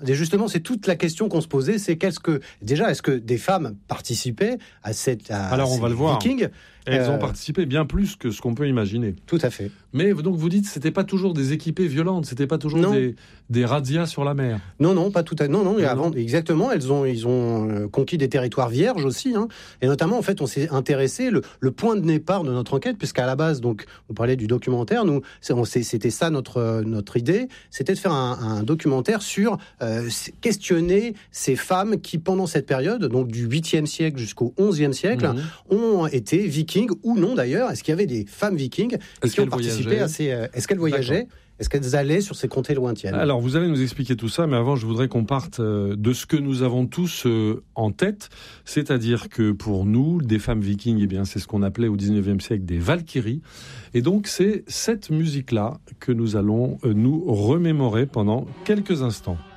Justement, c'est toute la question qu'on se posait, c'est est-ce que des femmes participaient à Alors, on va le voir. Vikings? Elles ont participé bien plus que ce qu'on peut imaginer. Tout à fait. Mais donc vous dites, c'était pas toujours des équipées violentes, c'était pas toujours des razzias sur la mer. Non, pas tout à fait. Non. Exactement. Ils ont conquis des territoires vierges aussi, hein. Et notamment, en fait, on s'est intéressé le point de départ de notre enquête, puisqu'à la base, donc, on parlait du documentaire. Nous, c'était ça notre idée, c'était de faire un documentaire sur questionner ces femmes qui, pendant cette période, donc du 8e siècle jusqu'au 11e siècle, ont été vikings ou non d'ailleurs. Est-ce qu'il y avait des femmes vikings qui ont participé à ces... Est-ce qu'elles voyageaient ? D'accord. Est-ce qu'elles allaient sur ces contrées lointaines ? Alors, vous allez nous expliquer tout ça, mais avant, je voudrais qu'on parte de ce que nous avons tous en tête, c'est-à-dire que pour nous, des femmes vikings, eh bien, c'est ce qu'on appelait au 19e siècle des valkyries. Et donc, c'est cette musique-là que nous allons nous remémorer pendant quelques instants.